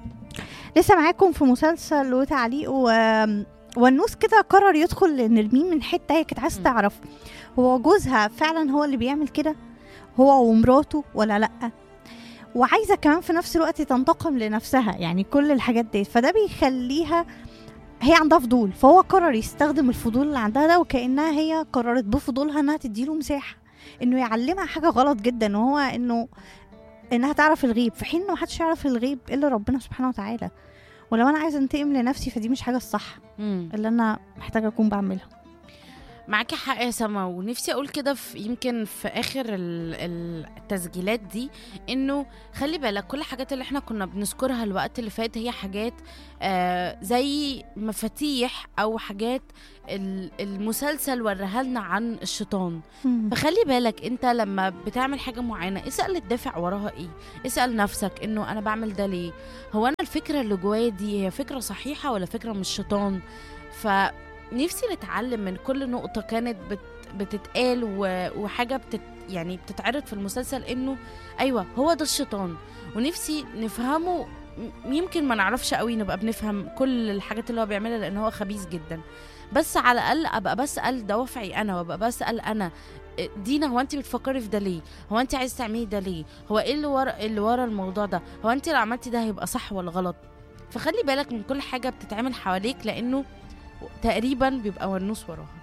لسه معاكم في مسلسل وتعليق والنوس كده قرر يدخل نرمين من حته هي كانت عايزه تعرف هو جوزها فعلا هو اللي بيعمل كده، هو ومراته ولا لا، وعايزه كمان في نفس الوقت تنتقم لنفسها، يعني كل الحاجات دي. فده بيخليها هي عندها فضول، فهو قرر يستخدم الفضول اللي عندها ده، وكأنها هي قررت بفضولها انها تديله مساحه انه يعلمها حاجه غلط جدا، وهو انها تعرف الغيب، في حين انه محدش يعرف الغيب الا ربنا سبحانه وتعالى. ولو انا عايزه انتقم لنفسي فدي مش حاجه الصح اللي انا محتاجه اكون بعملها. معاكي حق يا سما، ونفسي اقول كده يمكن في اخر التسجيلات دي انه خلي بالك كل الحاجات اللي احنا كنا بنذكرها الوقت اللي فات هي حاجات زي مفاتيح او حاجات المسلسل وريها لنا عن الشيطان. فخلي بالك انت لما بتعمل حاجة معينة اسأل الدافع وراها ايه، اسأل نفسك انه انا بعمل ده ليه، هو انا الفكرة اللي جوايا دي هي فكرة صحيحة ولا فكرة من الشيطان. نفسي نتعلم من كل نقطة كانت بتتقال وحاجة يعني بتتعرض في المسلسل انه ايوه هو ده الشيطان، ونفسي نفهمه. يمكن ما نعرفش قوي نبقى بنفهم كل الحاجات اللي هو بيعملها لان هو خبيث جدا، بس على الاقل ابقى بسأل دوافعي انا، وابقى بسأل انا دينا هو انت بتفكري في ده ليه، هو انت عايز تعملي ده ليه، هو ايه اللي ورا الموضوع ده، هو انت لو عملتي ده هيبقى صح ولا غلط. فخلي بالك من كل حاجة بتتعمل حواليك لانه تقريبا بيبقى ونوس وراها.